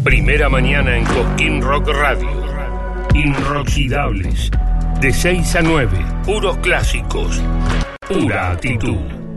Primera mañana en Cosquín Rock Radio. Inroxidables. De 6 a 9. Puros clásicos. Pura actitud.